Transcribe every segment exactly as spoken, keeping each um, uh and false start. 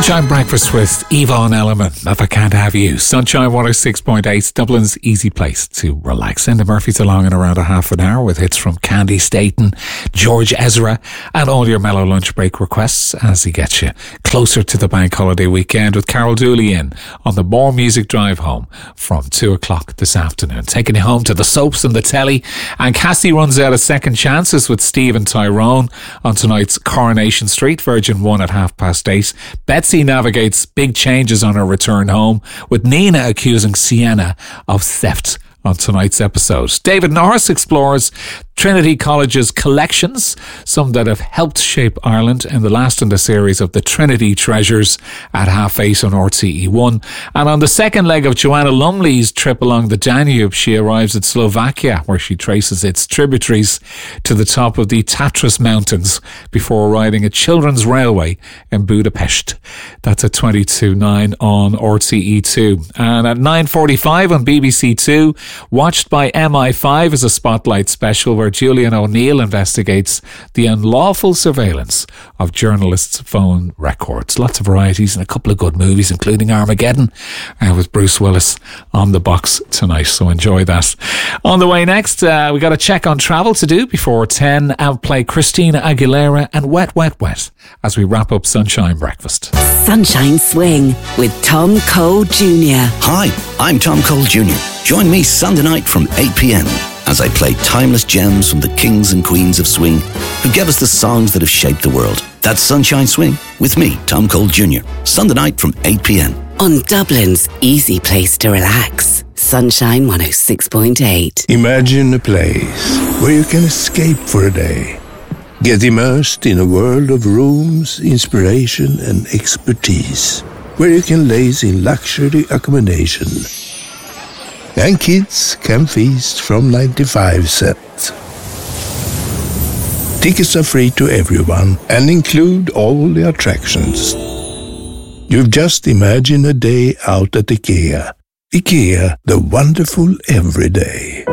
Sunshine Breakfast with Yvonne Elliman. If I Can't Have You. Sunshine one oh six point eight, Dublin's easy place to relax. Linda Murphy's along in around a half an hour with hits from Candy Staten, George Ezra, and all your mellow lunch break requests as he gets you closer to the bank holiday weekend with Carol Dooley in on the More Music Drive home from two o'clock this afternoon. Taking you home to the soaps and the telly. And Cassie runs out of second chances with Steve and Tyrone on tonight's Coronation Street, Virgin one at half past eight. Betsy navigates big changes on her return home, with Nina accusing Sienna of theft on tonight's episode. David Norris explores Trinity College's collections, some that have helped shape Ireland, in the last in the series of the Trinity Treasures at half eight on R T E one. And on the second leg of Joanna Lumley's trip along the Danube, she arrives at Slovakia, where she traces its tributaries to the top of the Tatras Mountains before riding a children's railway in Budapest. That's at twenty-two nine on R T E two. And at nine forty-five on B B C two, Watched by M I five is a spotlight special where Julian O'Neill investigates the unlawful surveillance of journalists' phone records. Lots of varieties and a couple of good movies, including Armageddon, uh, with Bruce Willis on the box tonight, so enjoy that. On the way next, uh, we got a check on travel to do before ten, and play Christina Aguilera and Wet, Wet, Wet as we wrap up Sunshine Breakfast. Sunshine Swing with Tom Cole Junior Hi, I'm Tom Cole Junior Join me Sunday night from eight p.m. as I play timeless gems from the kings and queens of swing who gave us the songs that have shaped the world. That's Sunshine Swing with me, Tom Cole Junior Sunday night from eight p.m. on Dublin's easy place to relax. Sunshine one oh six point eight. Imagine a place where you can escape for a day. Get immersed in a world of rooms, inspiration and expertise, where you can laze in luxury accommodation. And kids can feast from ninety-five cents. Tickets are free to everyone and include all the attractions. You've just imagined a day out at IKEA. IKEA, the wonderful everyday.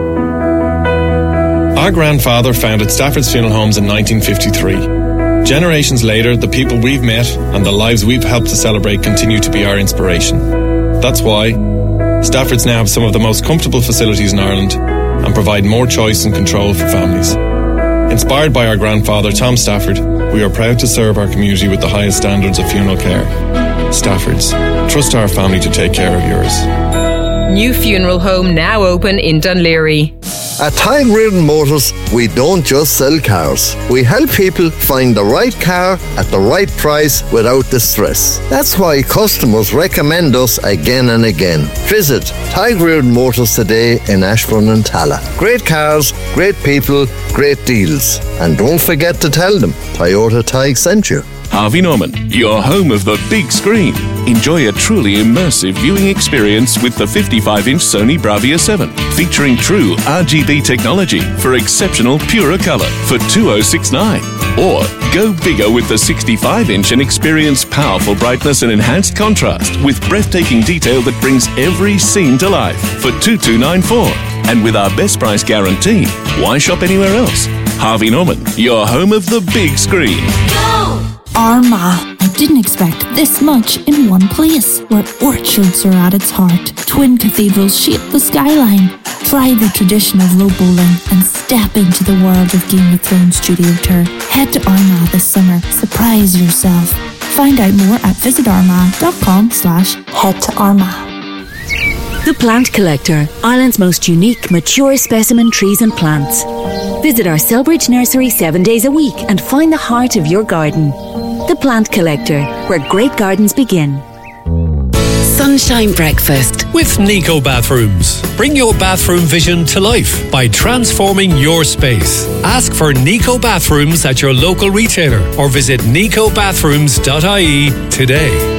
Our grandfather founded Stafford's Funeral Homes in nineteen fifty-three. Generations later, the people we've met and the lives we've helped to celebrate continue to be our inspiration. That's why Stafford's now have some of the most comfortable facilities in Ireland and provide more choice and control for families. Inspired by our grandfather, Tom Stafford, we are proud to serve our community with the highest standards of funeral care. Stafford's. Trust our family to take care of yours. New funeral home now open in Dunleary. At Tadhg Reardon Motors, we don't just sell cars. We help people find the right car at the right price without the stress. That's why customers recommend us again and again. Visit Tadhg Reardon Motors today in Ashbourne and Tala. Great cars, great people, great deals. And don't forget to tell them Toyota Tadhg sent you. Harvey Norman, your home of the big screen. Enjoy a truly immersive viewing experience with the fifty-five inch Sony Bravia seven, featuring true R G B technology for exceptional purer colour for two thousand sixty-nine. Or go bigger with the sixty-five inch and experience powerful brightness and enhanced contrast with breathtaking detail that brings every scene to life for two thousand two hundred ninety-four. And with our best price guarantee, why shop anywhere else? Harvey Norman, your home of the big screen. Go! Armagh. I didn't expect this much in one place, where orchards are at its heart. Twin cathedrals shape the skyline. Try the tradition of rope bowling and step into the world of Game of Thrones studio tour. Head to Armagh this summer. Surprise yourself. Find out more at visitarmagh.com slash head to Armagh. The Plant Collector, Ireland's most unique mature specimen trees and plants. Visit our Selbridge nursery seven days a week and find the heart of your garden. The Plant Collector, where great gardens begin. Sunshine Breakfast with Nico Bathrooms. Bring your bathroom vision to life by transforming your space. Ask for Nico Bathrooms at your local retailer or visit nico bathrooms dot I E today.